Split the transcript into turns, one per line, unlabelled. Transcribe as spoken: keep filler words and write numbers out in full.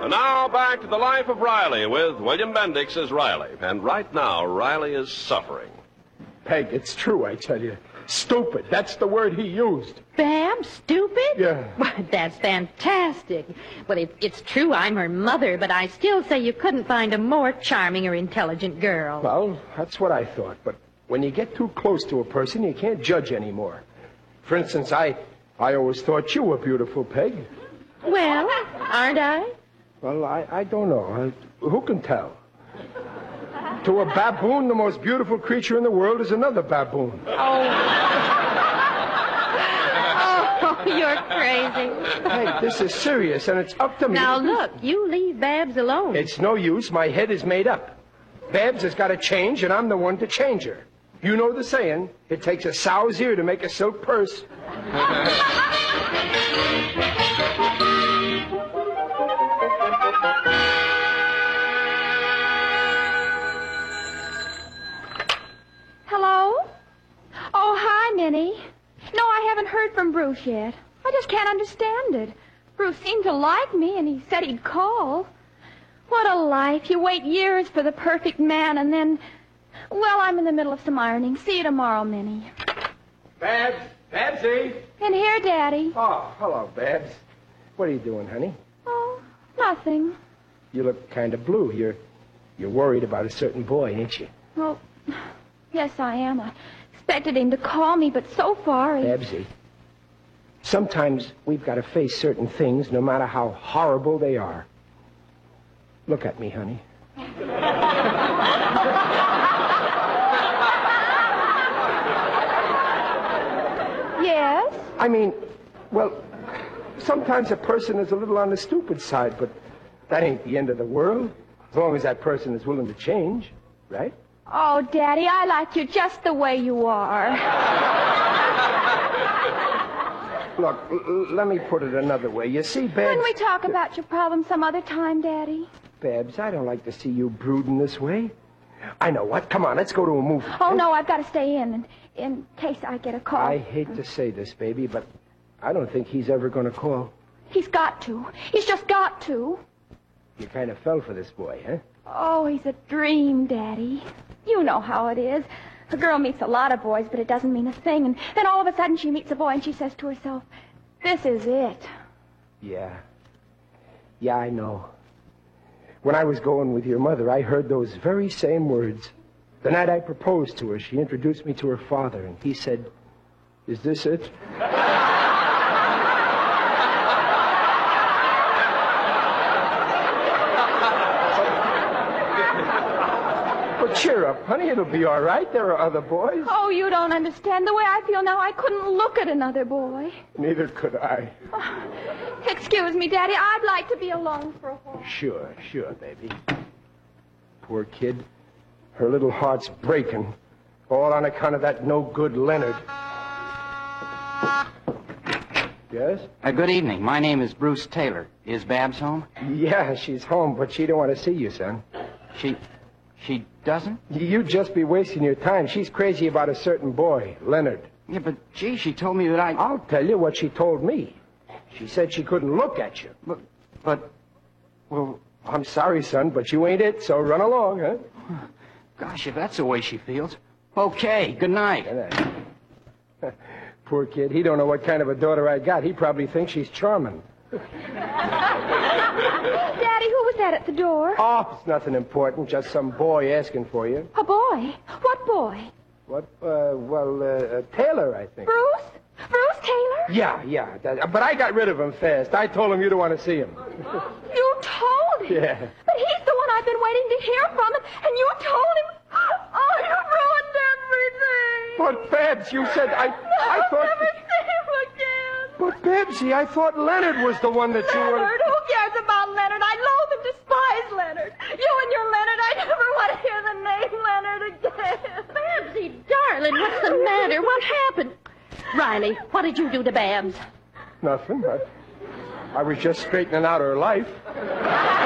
And now back to the life of Riley with William Bendix as Riley. And right now, Riley is suffering.
Peg, it's true, I tell you. Stupid. That's the word he used.
Bam? Stupid?
Yeah.
Why, that's fantastic. Well, it, it's true I'm her mother, but I still say you couldn't find a more charming or intelligent girl.
Well, that's what I thought. But when you get too close to a person, you can't judge anymore. For instance, I, I always thought you were beautiful, Peg.
Well, aren't I?
Well, I, I don't know. I, who can tell? To a baboon, the most beautiful creature in the world is another baboon.
Oh. Oh, you're crazy.
Hey, this is serious, and it's up to me.
Now, look, you leave Babs alone.
It's no use. My head is made up. Babs has got to change, and I'm the one to change her. You know the saying, it takes a sow's ear to make a silk purse.
Hello? Oh, hi, Minnie. No, I haven't heard from Bruce yet. I just can't understand it. Bruce seemed to like me, and he said he'd call. What a life. You wait years for the perfect man, and then... Well, I'm in the middle of some ironing. See you tomorrow, Minnie.
Babs! Babsy!
In here, Daddy.
Oh, hello, Babs. What are you doing, honey?
Oh, nothing.
You look kind of blue. You're, you're worried about a certain boy, ain't you?
Well, yes, I am. I expected him to call me, but so far... He...
Babsy, sometimes we've got to face certain things, no matter how horrible they are. Look at me, honey.
Yes?
I mean, well, sometimes a person is a little on the stupid side, but that ain't the end of the world, as long as that person is willing to change, right?
Oh, Daddy, I like you just the way you are.
Look, l- let me put it another way. You see, Babs...
Can we talk about your problem some other time, Daddy?
Babs, I don't like to see you brooding this way. I know what. Come on, let's go to a movie.
Oh, no, I've got to stay in, in, in case I get a call.
I hate to say this, baby, but I don't think he's ever going to call.
He's got to. He's just got to.
You kind of fell for this boy, huh?
Oh, he's a dream, Daddy. You know how it is. A girl meets a lot of boys, but it doesn't mean a thing. And then all of a sudden she meets a boy and she says to herself, this is it.
Yeah. Yeah, I know. When I was going with your mother, I heard those very same words. The night I proposed to her, she introduced me to her father, and he said, is this it? Well, cheer up, honey. It'll be all right. There are other boys.
Oh, you don't understand. The way I feel now, I couldn't look at another boy.
Neither could I.
Oh, excuse me, Daddy. I'd like to be alone for a while.
Sure, sure, baby. Poor kid. Her little heart's breaking. All on account of that no-good Leonard. Yes?
Uh, good evening. My name is Bruce Taylor. Is Babs home?
Yeah, she's home, but she don't want to see you, son.
She... she doesn't?
You'd just be wasting your time. She's crazy about a certain boy, Leonard.
Yeah, but, gee, she told me that I...
I'll tell you what she told me. She said she couldn't look at you.
But... but...
well, I'm sorry, son, but you ain't it, so run along, huh?
Gosh, if that's the way she feels. Okay, good night.
Good night. Poor kid. He don't know what kind of a daughter I got. He probably thinks she's charming.
Daddy, who was that at the door?
Oh, it's nothing important. Just some boy asking for you.
A boy? What boy?
What? Uh, well, uh, uh, Taylor, I think.
Bruce? Bruce Taylor?
Yeah, yeah. That, but I got rid of him fast. I told him you don't want to see him.
You told him?
Yeah.
But he's the one I've been waiting to hear from, and, and you told him... Oh, you've ruined everything.
But, Babs, you said I...
No,
I
I'll
thought...
never see him again.
But, Babsy, I thought Leonard was the one that you were...
Leonard? Who cares about Leonard? I loathe and despise Leonard. You and your Leonard, I never want to hear the name Leonard again.
Babsy, darling, what's the matter? What happened? Riley, what did you do to Babs?
Nothing. I, I was just straightening out her life.